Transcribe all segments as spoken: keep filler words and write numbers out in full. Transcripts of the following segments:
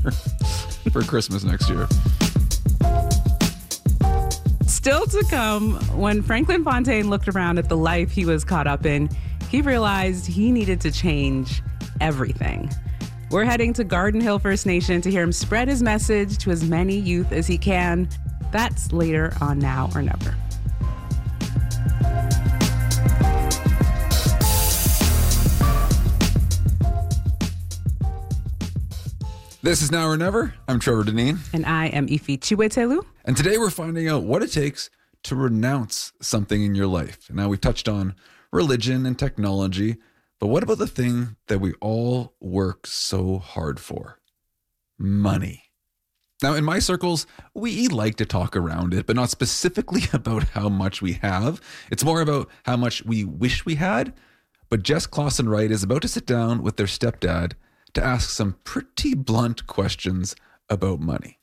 for Christmas next year. Still to come, when Franklin Fontaine looked around at the life he was caught up in, he realized he needed to change everything. We're heading to Garden Hill First Nation to hear him spread his message to as many youth as he can. That's later on Now or Never. This is Now or Never. I'm Trevor Deneen. And I am Ife Chiwetelu. And today we're finding out what it takes to renounce something in your life. Now, we've touched on religion and technology, but what about the thing that we all work so hard for? Money. Now, in my circles, we like to talk around it, but not specifically about how much we have. It's more about how much we wish we had. But Jess Clausen Wright is about to sit down with their stepdad to ask some pretty blunt questions about money.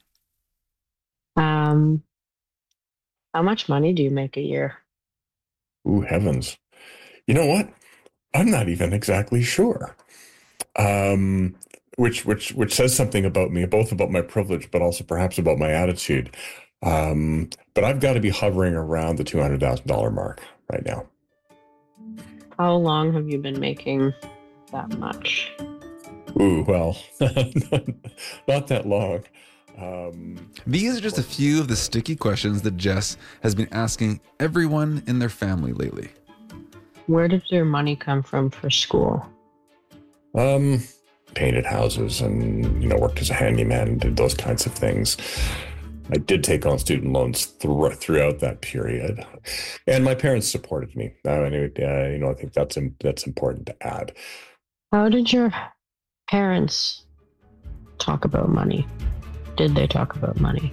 Um, how much money do you make a year? Ooh, heavens. You know what? I'm not even exactly sure. Um, which which which says something about me, both about my privilege, but also perhaps about my attitude. Um, but I've got to be hovering around the two hundred thousand dollars mark right now. How long have you been making that much? Ooh, well, not that long. Um, These are just a few of the sticky questions that Jess has been asking everyone in their family lately. Where did your money come from for school? Um, painted houses and, you know, worked as a handyman and did those kinds of things. I did take on student loans th- throughout that period, and my parents supported me. Uh, anyway, uh, you know, I think that's that's important to add. How did your parents talk about money? Did they talk about money?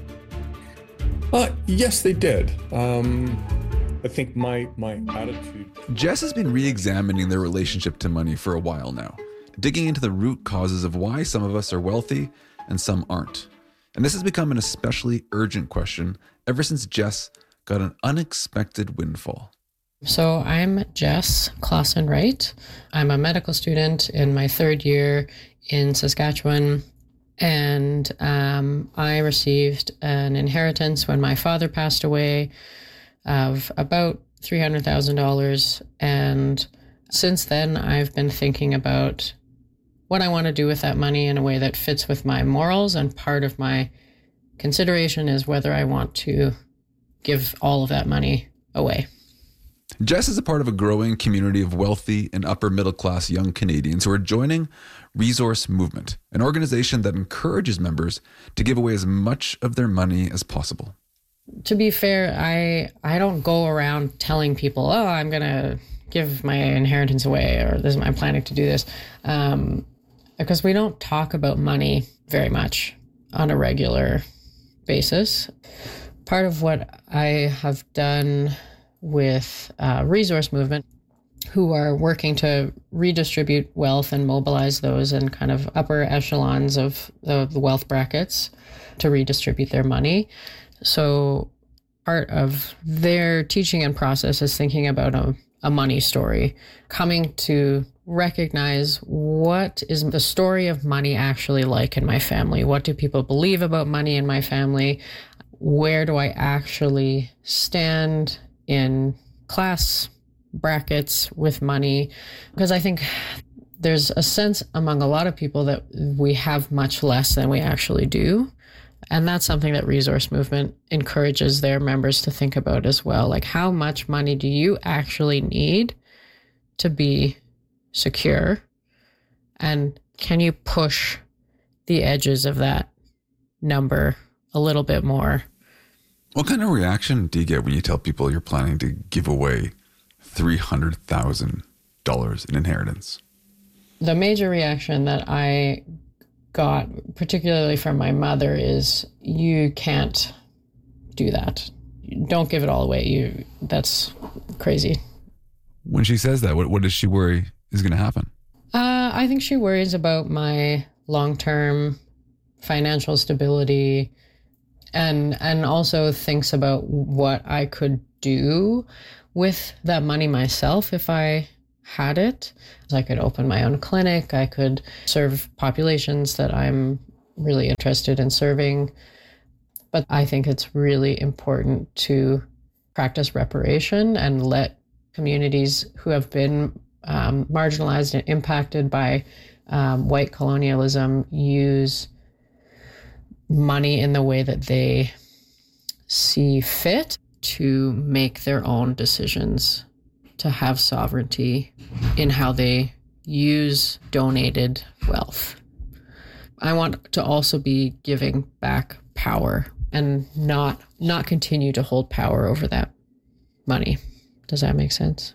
Uh, yes, they did. Um, I think my my attitude... Jess has been re-examining their relationship to money for a while now, digging into the root causes of why some of us are wealthy and some aren't. And this has become an especially urgent question ever since Jess got an unexpected windfall. So I'm Jess Clausen Wright. I'm a medical student in my third year in Saskatchewan, and um, I received an inheritance when my father passed away of about three hundred thousand dollars. And since then, I've been thinking about what I want to do with that money in a way that fits with my morals, and part of my consideration is whether I want to give all of that money away. Jess is a part of a growing community of wealthy and upper middle class young Canadians who are joining Resource Movement, an organization that encourages members to give away as much of their money as possible. To be fair, I I don't go around telling people, oh, I'm going to give my inheritance away, or this, I'm planning to do this, um, because we don't talk about money very much on a regular basis. Part of what I have done with uh, Resource Movement, who are working to redistribute wealth and mobilize those in kind of upper echelons of the, the wealth brackets to redistribute their money. So part of their teaching and process is thinking about a, a money story, coming to recognize what is the story of money actually like in my family? What do people believe about money in my family? Where do I actually stand in class brackets with money? Because I think there's a sense among a lot of people that we have much less than we actually do. And that's something that Resource Movement encourages their members to think about as well. Like, how much money do you actually need to be secure? And can you push the edges of that number a little bit more? What kind of reaction do you get when you tell people you're planning to give away three hundred thousand dollars in inheritance? The major reaction that I got, particularly from my mother, is you can't do that. Don't give it all away. You that's crazy. When she says that, what, what does she worry is going to happen? Uh, I think she worries about my long-term financial stability, and and also thinks about what I could do with that money myself if I had it. I could open my own clinic. I could serve populations that I'm really interested in serving. But I think it's really important to practice reparation and let communities who have been um, marginalized and impacted by um, white colonialism use money in the way that they see fit to make their own decisions, to have sovereignty in how they use donated wealth. I want to also be giving back power and not not continue to hold power over that money. Does that make sense?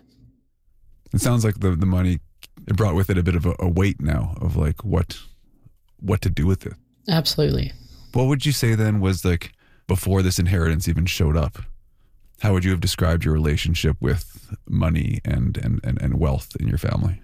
It sounds like the, the money, it brought with it a bit of a, a weight now of like what what to do with it. Absolutely. What would you say then was like before this inheritance even showed up? How would you have described your relationship with money and, and, and, and wealth in your family?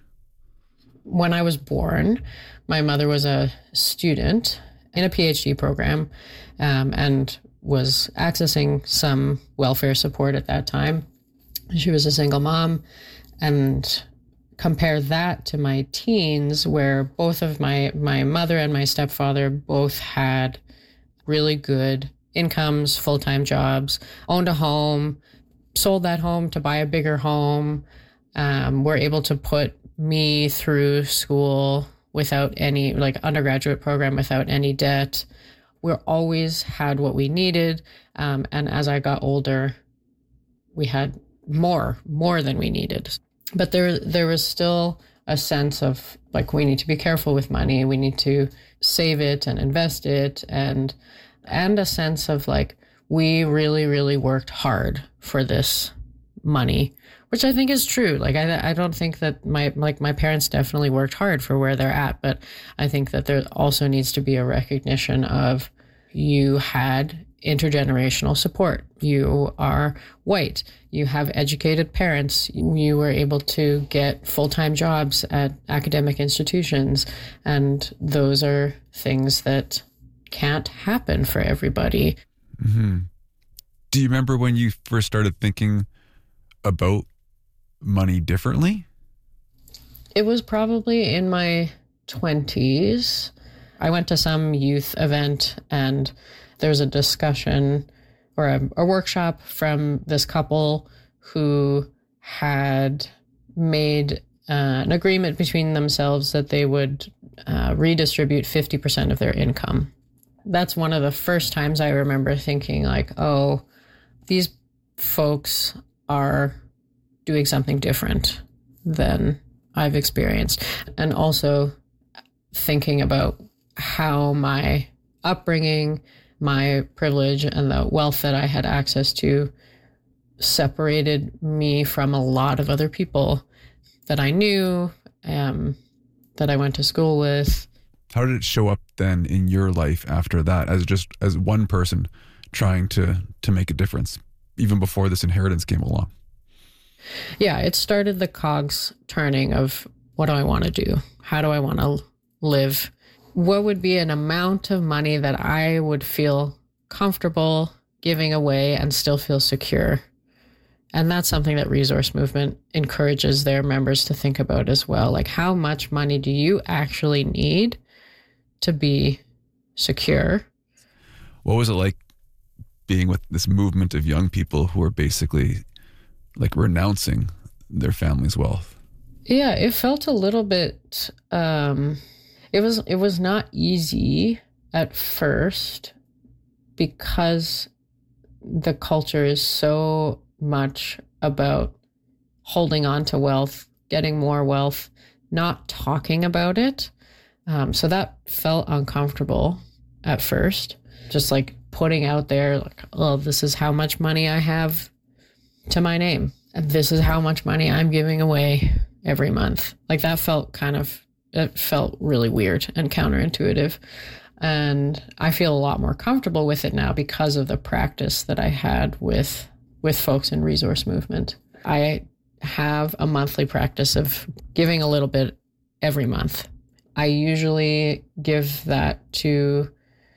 When I was born, my mother was a student in a PhD program um, and was accessing some welfare support at that time. She was a single mom. And compare that to my teens, where both of my, my mother and my stepfather both had really good incomes, full-time jobs, owned a home, sold that home to buy a bigger home, um, were able to put me through school without any, like undergraduate program without any debt. We always had what we needed. Um, and as I got older, we had more, more than we needed. But there, there was still a sense of like, we need to be careful with money. We need to save it and invest it. And, and a sense of like, we really, really worked hard for this money, which I think is true. Like, I, I don't think that my, like my parents definitely worked hard for where they're at, but I think that there also needs to be a recognition of you had intergenerational support. You are white. You have educated parents. You were able to get full-time jobs at academic institutions. And those are things that can't happen for everybody. Mm-hmm. Do you remember when you first started thinking about money differently? It was probably in my twenties. I went to some youth event and there was a discussion or a, a workshop from this couple who had made uh, an agreement between themselves that they would uh, redistribute fifty percent of their income. That's one of the first times I remember thinking like, oh, these folks are doing something different than I've experienced. And also thinking about how my upbringing, my privilege, and the wealth that I had access to separated me from a lot of other people that I knew, um, that I went to school with. How did it show up then in your life after that, as just as one person trying to to make a difference, even before this inheritance came along? Yeah, it started the cogs turning of what do I want to do? How do I want to live? What would be an amount of money that I would feel comfortable giving away and still feel secure? And that's something that Resource Movement encourages their members to think about as well. Like, how much money do you actually need to be secure? What was it like being with this movement of young people who are basically like renouncing their family's wealth? Yeah, it felt a little bit, um, it was, it was not easy at first because the culture is so much about holding on to wealth, getting more wealth, not talking about it. Um, so that felt uncomfortable at first, just like putting out there, like, oh, this is how much money I have to my name. And this is how much money I'm giving away every month. Like that felt kind of, it felt really weird and counterintuitive. And I feel a lot more comfortable with it now because of the practice that I had with, with folks in Resource Movement. I have a monthly practice of giving a little bit every month. I usually give that to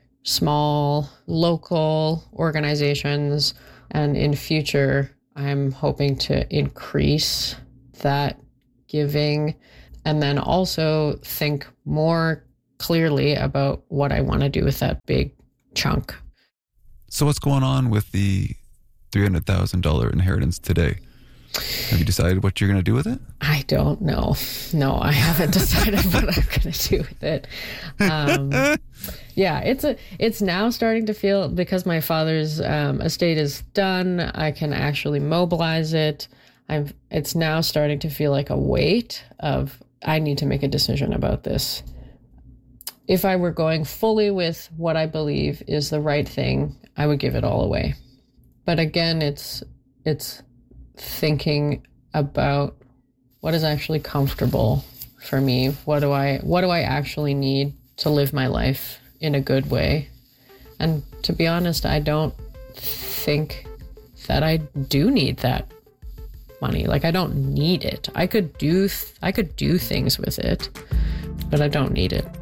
small local organizations, and in future, I'm hoping to increase that giving and then also think more clearly about what I want to do with that big chunk. So what's going on with the three hundred thousand dollars inheritance today? Have you decided what you're going to do with it? I don't know. No, I haven't decided what I'm going to do with it. Um, yeah, it's a. It's now starting to feel, because my father's um, estate is done, I can actually mobilize it. I'm. It's now starting to feel like a weight of, I need to make a decision about this. If I were going fully with what I believe is the right thing, I would give it all away. But again, it's it's thinking about what is actually comfortable for me. What do I what do I actually need to live my life in a good way? And to be honest, I don't think that I do need that money. Like, I don't need it. I could do th- I could do things with it, but I don't need it.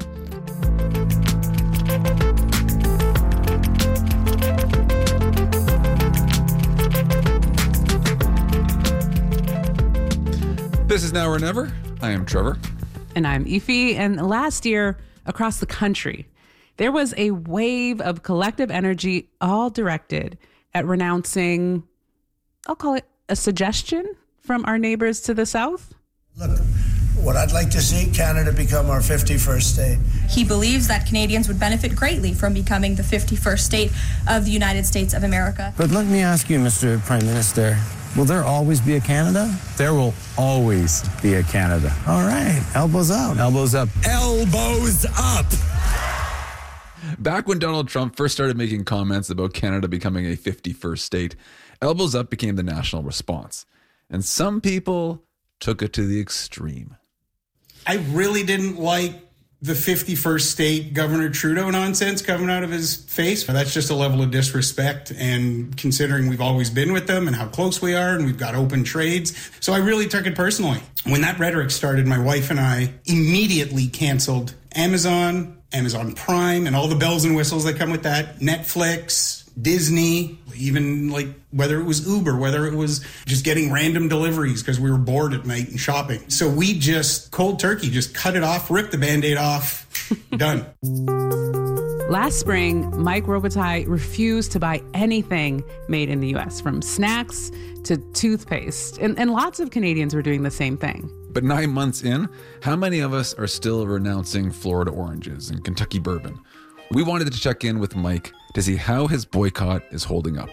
This is Now or Never. I am Trevor. And I'm Ify. And last year, across the country, there was a wave of collective energy all directed at renouncing, I'll call it a suggestion from our neighbors to the south. Look, what I'd like to see, Canada become our fifty-first state. He believes that Canadians would benefit greatly from becoming the fifty-first state of the United States of America. But let me ask you, Mister Prime Minister, will there always be a Canada? There will always be a Canada. All right, elbows up. Elbows up. Elbows up. Back when Donald Trump first started making comments about Canada becoming a fifty-first state, elbows up became the national response. And some people took it to the extreme. I really didn't like the fifty-first state Governor Trudeau nonsense coming out of his face. That's just a level of disrespect, and considering we've always been with them and how close we are and we've got open trades. So I really took it personally. When that rhetoric started, my wife and I immediately canceled Amazon, Amazon Prime, and all the bells and whistles that come with that, Netflix, Disney, even like whether it was Uber, whether it was just getting random deliveries because we were bored at night and shopping. So we just cold turkey, just cut it off, ripped the Band-Aid off, done. Last spring, Mike Robitaille refused to buy anything made in the U S, from snacks to toothpaste. And, and lots of Canadians were doing the same thing. But nine months in, how many of us are still renouncing Florida oranges and Kentucky bourbon? We wanted to check in with Mike to see how his boycott is holding up.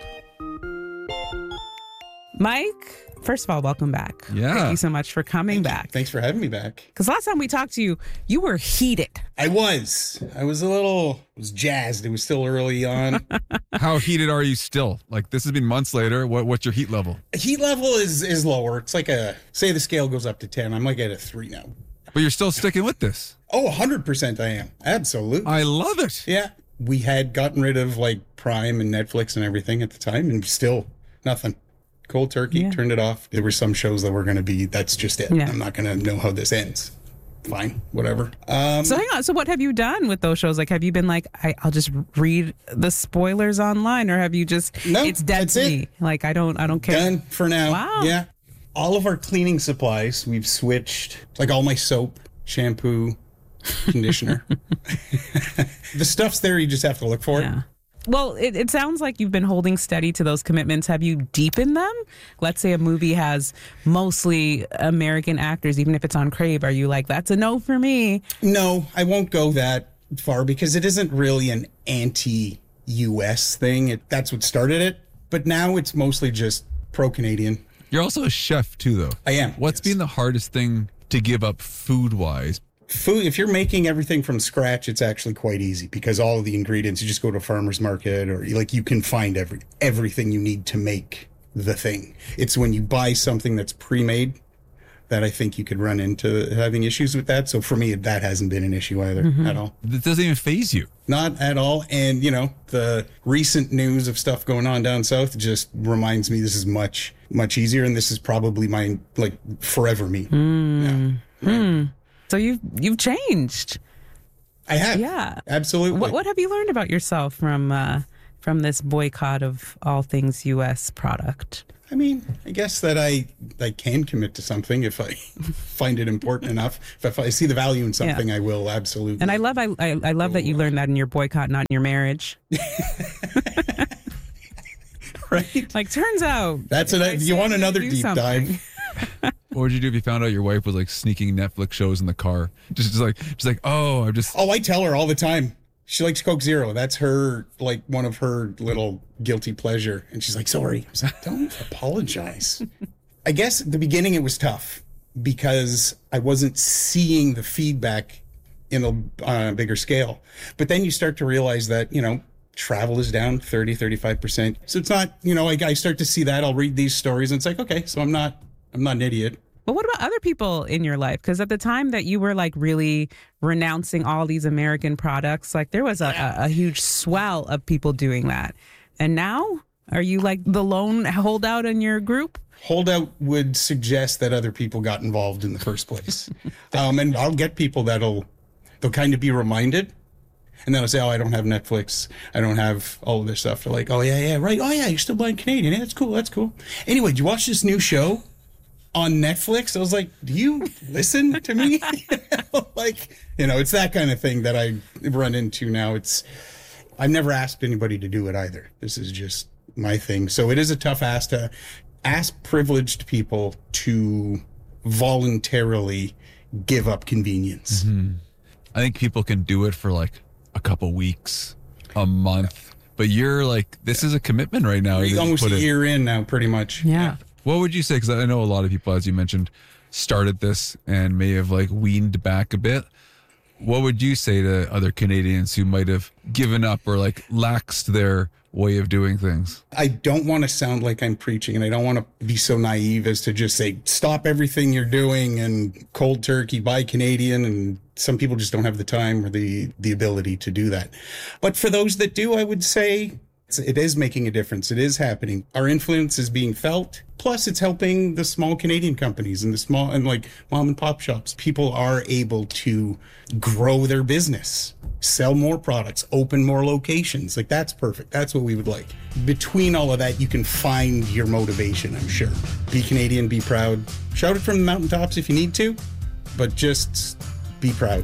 Mike, first of all, welcome back. Yeah. Thank you so much for coming back. Thanks for having me back. Because last time we talked to you, you were heated. I was. I was a little I was jazzed. It was still early on. How heated are you still? Like, this has been months later. What, what's your heat level? Heat level is, is lower. It's like a, say the scale goes up to ten. I'm like at a three now. But you're still sticking with this. Oh, one hundred percent I am. Absolutely. I love it. Yeah. We had gotten rid of like Prime and Netflix and everything at the time, and still nothing. Cold turkey, yeah. Turned it off. There were some shows that were going to be, that's just it. Yeah. I'm not going to know how this ends. Fine, whatever. Um, so hang on. So what have you done with those shows? Like, have you been like, I, I'll just read the spoilers online, or have you just, no, it's dead to me. Like, I don't, I don't care. Done for now. Wow. Yeah. All of our cleaning supplies, we've switched, like all my soap, shampoo, conditioner. The stuff's there, you just have to look for yeah. it. Well, it, it sounds like you've been holding steady to those commitments. Have you deepened them? Let's say a movie has mostly American actors, even if it's on Crave. Are you like, that's a no for me? No, I won't go that far because it isn't really an anti-U S thing. It, that's what started it. But now it's mostly just pro-Canadian. You're also a chef too, though. I am. What's yes. been the hardest thing to give up food-wise? Food, if you're making everything from scratch, it's actually quite easy because all of the ingredients, you just go to a farmer's market or like you can find every everything you need to make the thing. It's when you buy something that's pre-made that I think you could run into having issues with that. So for me, that hasn't been an issue either mm-hmm. at all. It doesn't even faze you. Not at all. And, you know, the recent news of stuff going on down south just reminds me this is much, much easier. And this is probably my, like, forever me. Mm. Yeah. Right. Mm. So you've you've changed. I have. Yeah. Absolutely. What what have you learned about yourself from uh, from this boycott of all things U S product? I mean, I guess that I I can commit to something if I find it important enough. If I see the value in something, yeah. I will absolutely. And I love I I, I love that you learned that in your boycott, not in your marriage. Right? Like, turns out that's an, you want another deep something. dive. What would you do if you found out your wife was like sneaking Netflix shows in the car? Just, just like, just like, oh, I'm just. Oh, I tell her all the time. She likes Coke Zero. That's her, like, one of her little guilty pleasure. And she's like, sorry. I was like, don't apologize. I guess at the beginning it was tough because I wasn't seeing the feedback in a, on a bigger scale. But then you start to realize that, you know, travel is down thirty, thirty-five percent. So it's not, you know, I, I start to see that. I'll read these stories and it's like, okay, so I'm not, I'm not an idiot. But what about other people in your life? Because at the time that you were like really renouncing all these American products, like there was a, a, a huge swell of people doing that. And now are you like the lone holdout in your group? Holdout would suggest that other people got involved in the first place. um, and I'll get people that'll, they'll kind of be reminded. And then I'll say, oh, I don't have Netflix. I don't have all of this stuff. They're like, oh, yeah, yeah, right. Oh, yeah, you're still buying Canadian. Yeah, that's cool. That's cool. Anyway, did you watch this new show on Netflix? I was like, do you listen to me? Like, you know, it's that kind of thing that I run into now. It's, I've never asked anybody to do it either. This is just my thing. So it is a tough ask to ask privileged people to voluntarily give up convenience. Mm-hmm. I think people can do it for like a couple weeks, a month, but you're like, this is a commitment right now. You're almost a year in now, pretty much. Yeah. yeah. What would you say? Because I know a lot of people, as you mentioned, started this and may have like weaned back a bit. What would you say to other Canadians who might have given up or like laxed their way of doing things? I don't want to sound like I'm preaching, and I don't want to be so naive as to just say, stop everything you're doing and cold turkey, buy Canadian. And some people just don't have the time or the, the ability to do that. But for those that do, I would say it is making a difference. It is happening. Our influence is being felt. Plus, it's helping the small Canadian companies and the small and like mom and pop shops. People are able to grow their business, sell more products, open more locations. Like, that's perfect. That's what we would like. Between all of that, you can find your motivation, I'm sure. Be Canadian, be proud. Shout it from the mountaintops if you need to, but just be proud.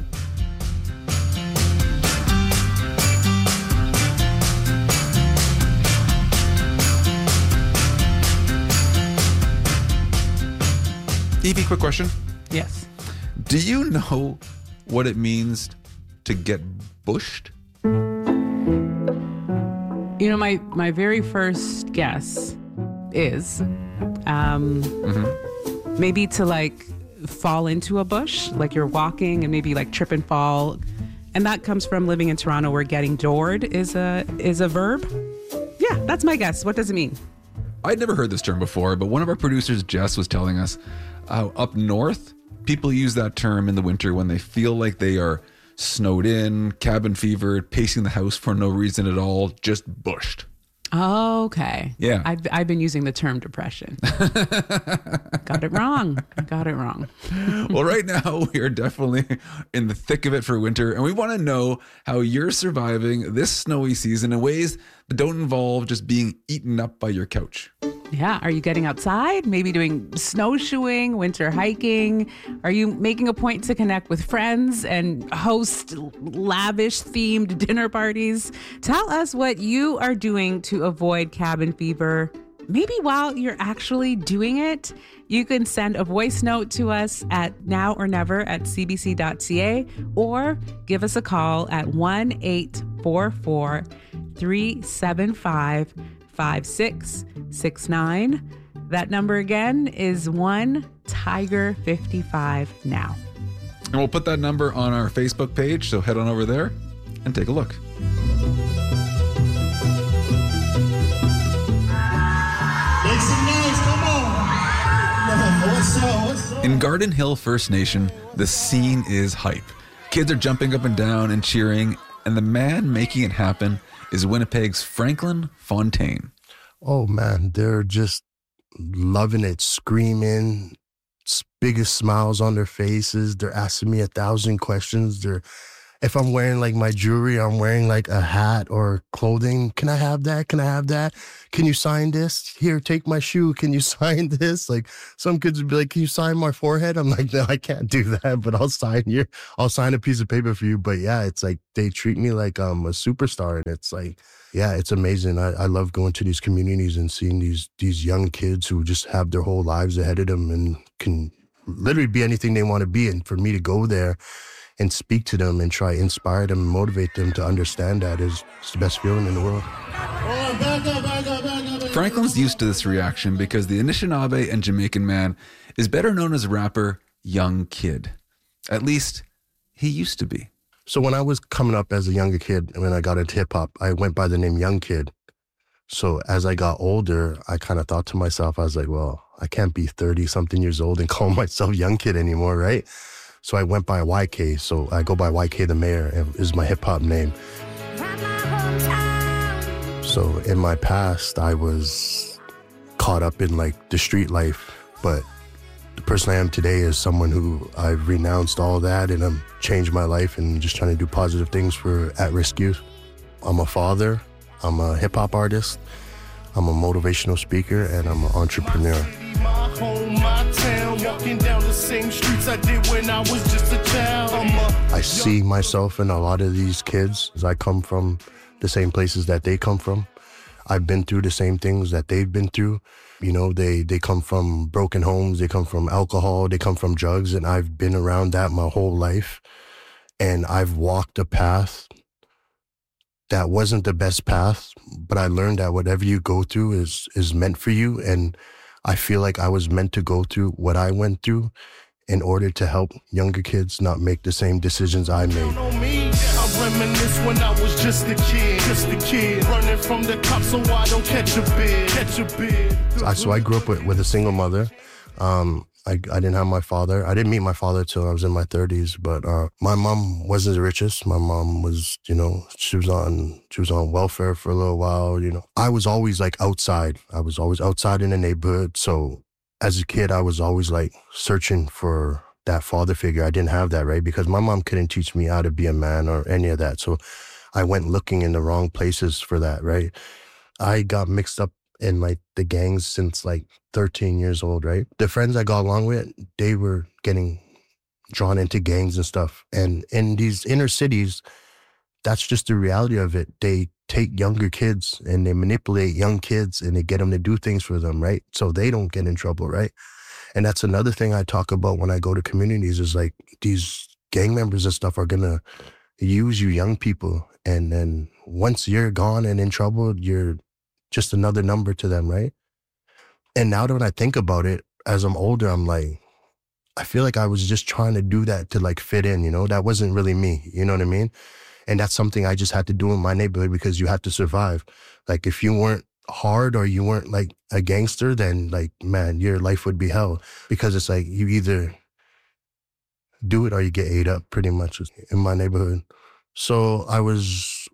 Evie, quick question. Yes. Do you know what it means to get bushed? You know, my, my very first guess is um, mm-hmm. maybe to like fall into a bush, like you're walking and maybe like trip and fall. And that comes from living in Toronto where getting doored is a is a verb. Yeah, that's my guess. What does it mean? I'd never heard this term before, but one of our producers, Jess, was telling us uh, up north, people use that term in the winter when they feel like they are snowed in, cabin fevered, pacing the house for no reason at all, just bushed. Oh, okay. Yeah. I've, I've been using the term depression. Got it wrong. Got it wrong. Well, right now we are definitely in the thick of it for winter, and we want to know how you're surviving this snowy season in ways that don't involve just being eaten up by your couch. Yeah. Are you getting outside? Maybe doing snowshoeing, winter hiking? Are you making a point to connect with friends and host lavish themed dinner parties? Tell us what you are doing to avoid cabin fever. Maybe while you're actually doing it, you can send a voice note to us at now or never at c b c dot c a or give us a call at one eight four four, three seven five, five six six nine. That number again is one Tiger fifty-five now. And we'll put that number on our Facebook page, so head on over there and take a look. Make some noise, come on. What's up? What's up? In Garden Hill First Nation, the scene is hype. Kids are jumping up and down and cheering, and the man making it happen is Winnipeg's Franklin Fontaine. Oh man, they're just loving it, screaming, biggest smiles on their faces. They're asking me a thousand questions. They're if I'm wearing like my jewelry, I'm wearing like a hat or clothing. Can I have that? Can I have that? Can you sign this? Here, take my shoe. Can you sign this? Like some kids would be like, can you sign my forehead? I'm like, no, I can't do that, but I'll sign your, I'll sign a piece of paper for you. But yeah, it's like they treat me like I'm a superstar, and it's like, yeah, it's amazing. I, I love going to these communities and seeing these these young kids who just have their whole lives ahead of them and can literally be anything they want to be. And for me to go there and speak to them and try to inspire them and motivate them to understand that is it's the best feeling in the world. Franklin's used to this reaction because the Anishinaabe and Jamaican man is better known as rapper Young Kid. At least he used to be. So when I was coming up as a younger kid, when I got into hip hop, I went by the name Young Kid. So as I got older, I kind of thought to myself, I was like, well, I can't be thirty something years old and call myself Young Kid anymore, right? So I went by Y K. So I go by Y K the Mayor is my hip hop name. So in my past, I was caught up in like the street life, but the person I am today is someone who I've renounced all that and I'm changed my life and just trying to do positive things for at-risk youth. I'm a father, I'm a hip hop artist, I'm a motivational speaker, and I'm an entrepreneur. My home, my town, walking down the same streets I did when I was just a child. I see myself in a lot of these kids. I come from the same places that they come from. I've been through the same things that they've been through. You know, they, they come from broken homes, they come from alcohol, they come from drugs, and I've been around that my whole life. And I've walked a path that wasn't the best path, but I learned that whatever you go through is is meant for you. And I feel like I was meant to go through what I went through in order to help younger kids not make the same decisions I made. I reminisce when I was just a kid, just a kid, running from the cops so I don't catch a bid, catch a bid. So I, so I grew up with, with a single mother. Um, I, I didn't have my father. I didn't meet my father till I was in my thirties, but uh, my mom wasn't the richest. My mom was, you know, she was on she was on welfare for a little while, you know. I was always like outside. I was always outside in the neighborhood. So as a kid, I was always like searching for that father figure. I didn't have that, right? Because my mom couldn't teach me how to be a man or any of that. So I went looking in the wrong places for that, right? I got mixed up in like the gangs since like thirteen years old, right? The friends I got along with, they were getting drawn into gangs and stuff. And in these inner cities, that's just the reality of it. They take younger kids and they manipulate young kids and they get them to do things for them, right? So they don't get in trouble, right? And that's another thing I talk about when I go to communities is like these gang members and stuff are gonna use you young people. And then once you're gone and in trouble, you're just another number to them, right? And now that when I think about it, as I'm older, I'm like, I feel like I was just trying to do that to like fit in, you know? That wasn't really me, you know what I mean? And that's something I just had to do in my neighborhood because you had to survive. Like if you weren't hard or you weren't like a gangster, then like, man, your life would be hell. Because it's like you either do it or you get ate up pretty much in my neighborhood. So I was,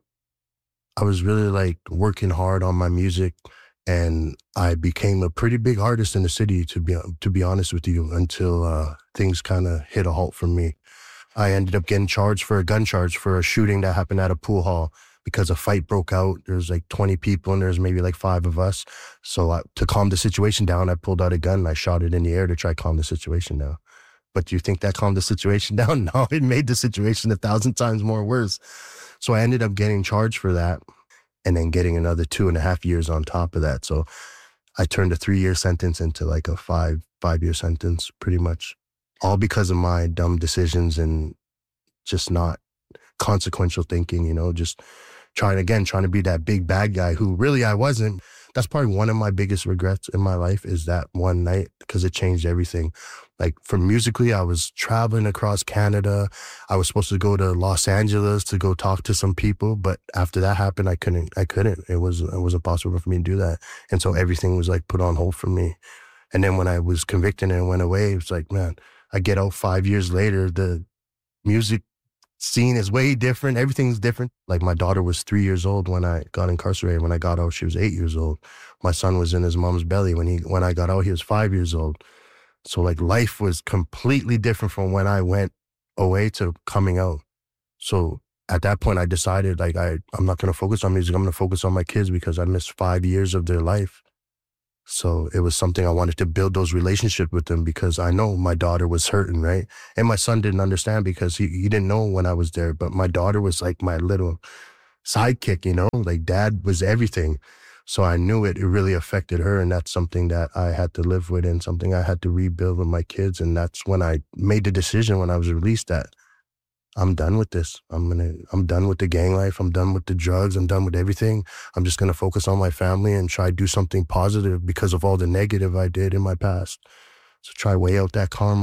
I was really like working hard on my music, and I became a pretty big artist in the city, to be to be honest with you, until uh, things kind of hit a halt for me. I ended up getting charged for a gun charge for a shooting that happened at a pool hall because a fight broke out. There's like twenty people and there's maybe like five of us. So I, to calm the situation down, I pulled out a gun and I shot it in the air to try to calm the situation down. But do you think that calmed the situation down? No, it made the situation a thousand times more worse. So I ended up getting charged for that and then getting another two and a half years on top of that. So I turned a three-year sentence into like a five, five-year sentence pretty much. All because of my dumb decisions and just not consequential thinking, you know, just trying, again, trying to be that big bad guy who really I wasn't. That's probably one of my biggest regrets in my life is that one night because it changed everything. Like for musically, I was traveling across Canada. I was supposed to go to Los Angeles to go talk to some people. But after that happened, I couldn't, I couldn't. It was, it wasn't possible for me to do that. And so everything was like put on hold for me. And then when I was convicted and went away, it was like, man, I get out five years later, the music scene is way different. Everything's different. Like my daughter was three years old when I got incarcerated. When I got out, she was eight years old. My son was in his mom's belly. When he, when I got out, he was five years old. So like life was completely different from when I went away to coming out. So at that point, I decided like I I'm not gonna focus on music. I'm gonna focus on my kids because I missed five years of their life. So it was something I wanted to build those relationships with them because I know my daughter was hurting, right? And my son didn't understand because he, he didn't know when I was there. But my daughter was like my little sidekick, you know, like dad was everything. So I knew it, it really affected her. And that's something that I had to live with and something I had to rebuild with my kids. And that's when I made the decision when I was released that I'm done with this. I'm gonna. I'm done with the gang life. I'm done with the drugs. I'm done with everything. I'm just gonna focus on my family and try to do something positive because of all the negative I did in my past. So try weigh out that karma.